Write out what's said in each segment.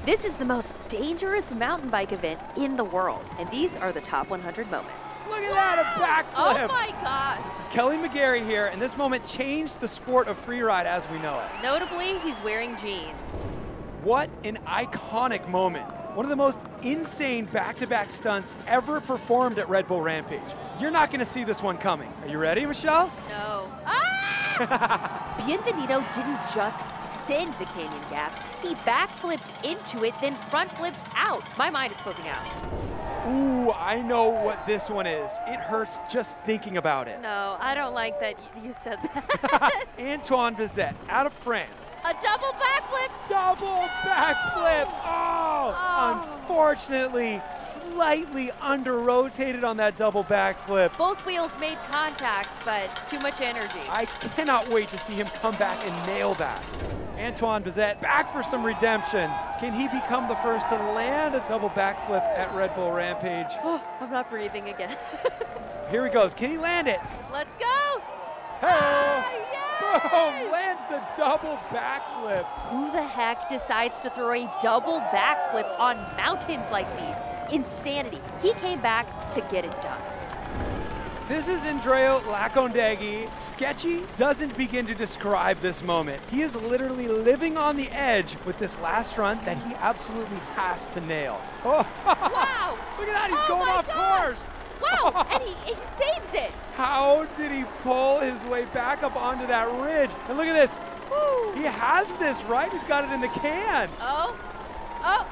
This is the most dangerous mountain bike event in the world, and these are the top 100 moments. Look at that, a backflip. Oh my God. This is Kelly McGarry here, and this moment changed the sport of freeride as we know it. Notably, he's wearing jeans. What an iconic moment. One of the most insane back-to-back stunts ever performed at Red Bull Rampage. You're not going to see this one coming. Are you ready, Michelle? No. Ah! Bienvenido didn't just send the canyon gap. He backflipped into it, then front flipped out. My mind is flipping out. Ooh, I know what this one is. It hurts just thinking about it. No, I don't like that you said that. Antoine Bizet, out of France. A double backflip. Double backflip. Oh, Oh. unfortunately, slightly under-rotated on that double backflip. Both wheels made contact, but too much energy. I cannot wait to see him come back and nail that. Antoine Bizet back for some redemption. Can he become the first to land a double backflip at Red Bull Rampage? Oh, I'm not breathing again. Here he goes. Can he land it? Let's go. Hey! Yes! Boom! Lands the double backflip. Who the heck decides to throw a double backflip on mountains like these? Insanity. He came back to get it done. This is Andrea Lacondaghi. Sketchy doesn't begin to describe this moment. He is literally living on the edge with this last run that he absolutely has to nail. Oh, Wow! look at that, he's Oh going my off gosh! course. Wow! And he saves it. How did he pull his way back up onto that ridge? And look at this. Woo. He has this, right? He's got it in the can. Oh! Oh!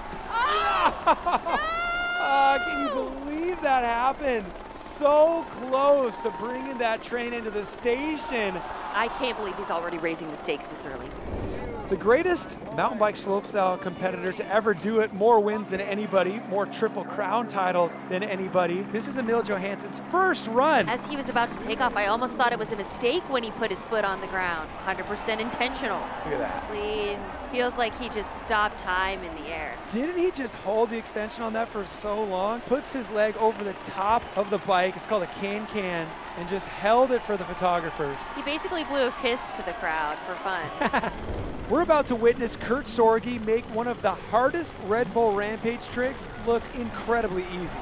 Oh! Can you believe that happened? So close to bringing that train into the station. I can't believe he's already raising the stakes this early. The greatest mountain bike slopestyle competitor to ever do it, more wins than anybody, more Triple Crown titles than anybody. This is Emil Johansson's first run. As he was about to take off, I almost thought it was a mistake when he put his foot on the ground. 100% intentional. Look at that. Clean. Feels like he just stopped time in the air. Didn't he just hold the extension on that for so long? Puts his leg over the top of the bike, it's called a can-can, and just held it for the photographers. He basically blew a kiss to the crowd for fun. We're about to witness Kurt Sorge make one of the hardest Red Bull Rampage tricks look incredibly easy.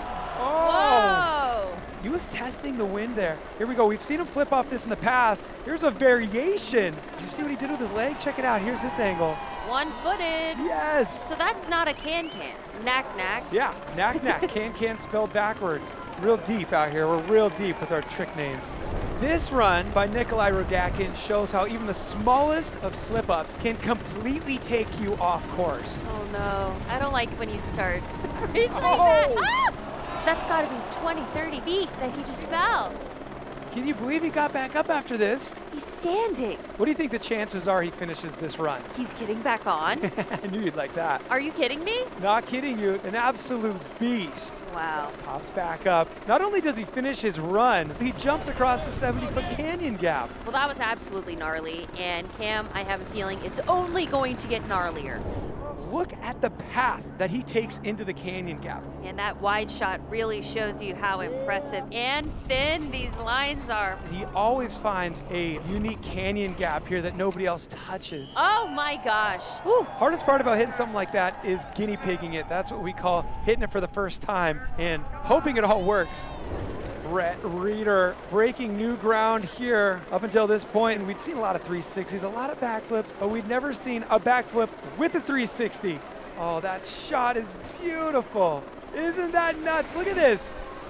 Oh! Whoa! He was testing the wind there. Here we go. We've seen him flip off this in the past. Here's a variation. Did you see what he did with his leg? Check it out. Here's this angle. One-footed. Yes. So that's not a can-can. Knack-knack. Yeah, knack-knack. Can-can spelled backwards. Real deep out here. We're real deep with our trick names. This run by Nikolai Rogakin shows how even the smallest of slip-ups can completely take you off course. Oh no, I don't like when you start racing like Oh. that. Ah! That's gotta be 20, 30 feet that he just fell. Can you believe he got back up after this? He's standing. What do you think the chances are he finishes this run? He's getting back on. I knew you'd like that. Are you kidding me? Not kidding you, an absolute beast. Wow. Pops back up. Not only does he finish his run, he jumps across the 70-foot canyon gap. Well, that was absolutely gnarly. And Cam, I have a feeling it's only going to get gnarlier. Look at the path that he takes into the canyon gap. And that wide shot really shows you how impressive and thin these lines are. He always finds a unique canyon gap here that nobody else touches. Oh my gosh. Whew. Hardest part about hitting something like that is guinea pigging it. That's what we call hitting it for the first time and hoping it all works. Brett Reeder breaking new ground here up until this point, and we'd seen a lot of 360s, a lot of backflips, but we'd never seen a backflip with a 360. Oh, that shot is beautiful. Isn't that nuts? Look at this.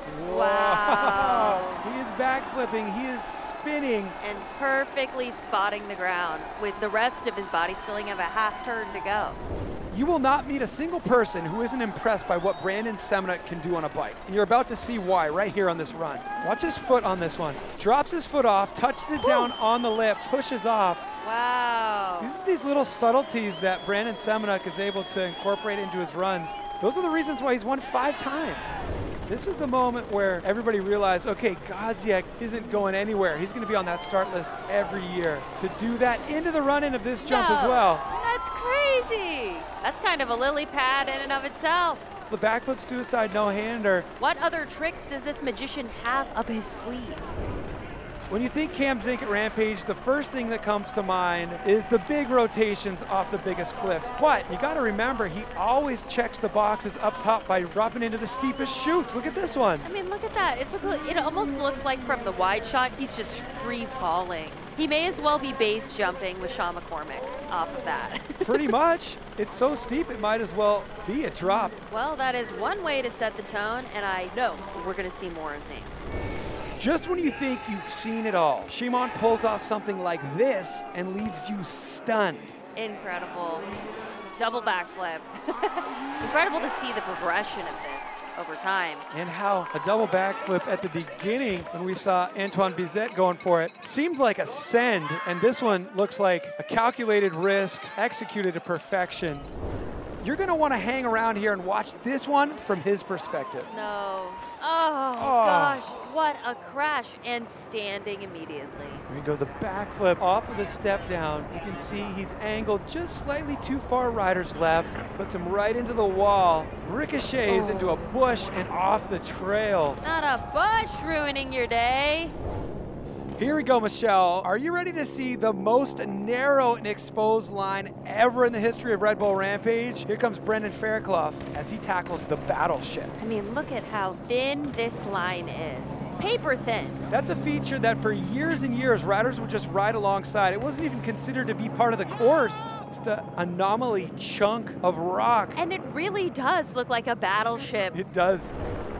Wow. He is backflipping, he is spinning. And perfectly spotting the ground with the rest of his body still have a half turn to go. You will not meet a single person who isn't impressed by what Brandon Semenuk can do on a bike. And you're about to see why right here on this run. Watch his foot on this one. Drops his foot off, touches it down on the lip, pushes off. Wow. These are these little subtleties that Brandon Semenuk is able to incorporate into his runs. Those are the reasons why he's won 5 times. This is the moment where everybody realized, okay, Godziak isn't going anywhere. He's going to be on that start list every year. To do that into the run-in of this jump as well. That's crazy. That's kind of a lily pad in and of itself. The backflip suicide no-hander. What other tricks does this magician have up his sleeve? When you think Cam Zink at Rampage, the first thing that comes to mind is the big rotations off the biggest cliffs. But you got to remember, he always checks the boxes up top by dropping into the steepest chutes. Look at this one. I mean, look at that. It almost looks like from the wide shot, he's just free falling. He may as well be base jumping with Sean McCormick off of that. Pretty much. It's so steep, it might as well be a drop. Well, that is one way to set the tone, and I know we're going to see more of Zink. Just when you think you've seen it all, Shimon pulls off something like this and leaves you stunned. Incredible. Double backflip. Incredible to see the progression of this over time. And how a double backflip at the beginning, when we saw Antoine Bizet going for it, seemed like a send, and this one looks like a calculated risk, executed to perfection. You're going to want to hang around here and watch this one from his perspective. No. Oh, gosh. What a crash. And standing immediately. Here we go, the backflip off of the step down. You can see he's angled just slightly too far rider's left. Puts him right into the wall. Ricochets into a bush and off the trail. Not a bush ruining your day. Here we go, Michelle. Are you ready to see the most narrow and exposed line ever in the history of Red Bull Rampage? Here comes Brendan Fairclough as he tackles the battleship. I mean, look at how thin this line is. Paper thin. That's a feature that for years and years, riders would just ride alongside. It wasn't even considered to be part of the course. Just an anomaly chunk of rock. And it really does look like a battleship. It does.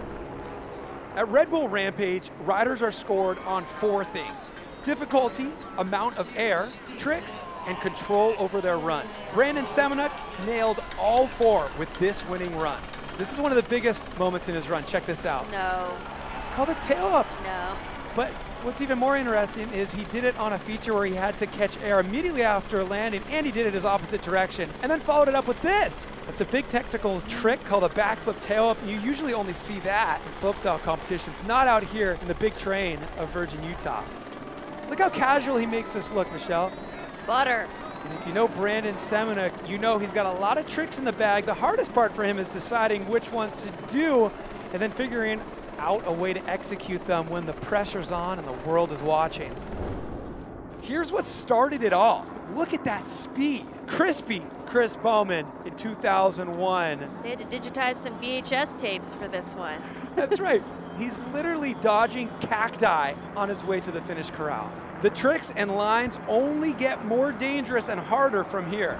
At Red Bull Rampage, riders are scored on 4 things: difficulty, amount of air, tricks, and control over their run. Brandon Semenuk nailed all 4 with this winning run. This is one of the biggest moments in his run. Check this out. No. It's called a tail up. No. But what's even more interesting is he did it on a feature where he had to catch air immediately after landing, and he did it his opposite direction, and then followed it up with this. It's a big technical trick called a backflip tail up. You usually only see that in slopestyle competitions, not out here in the big terrain of Virgin Utah. Look how casual he makes this look, Michelle. Butter. And if you know Brandon Semenuk, you know he's got a lot of tricks in the bag. The hardest part for him is deciding which ones to do and then figuring out a way to execute them when the pressure's on and the world is watching. Here's what started it all. Look at that speed. Crispy Chris Bowman in 2001. They had to digitize some VHS tapes for this one. That's right. He's literally dodging cacti on his way to the finish corral. The tricks and lines only get more dangerous and harder from here.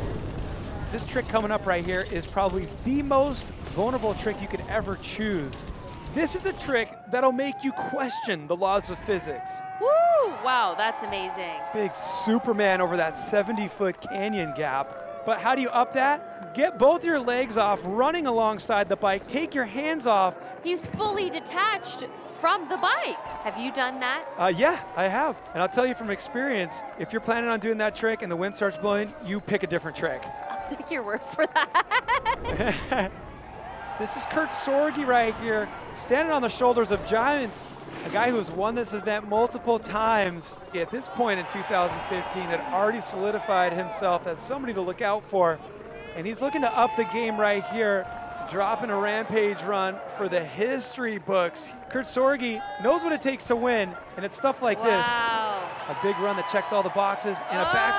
This trick coming up right here is probably the most vulnerable trick you could ever choose. This is a trick that'll make you question the laws of physics. Woo! Wow, that's amazing. Big Superman over that 70-foot canyon gap. But how do you up that? Get both your legs off running alongside the bike. Take your hands off. He's fully detached from the bike. Have you done that? Yeah, I have. And I'll tell you from experience, if you're planning on doing that trick and the wind starts blowing, you pick a different trick. I'll take your word for that. This is Kurt Sorge right here, standing on the shoulders of giants. A guy who's won this event multiple times. At this point in 2015, had already solidified himself as somebody to look out for. And he's looking to up the game right here, dropping a Rampage run for the history books. Kurt Sorge knows what it takes to win, and it's stuff like this. A big run that checks all the boxes, and a backflip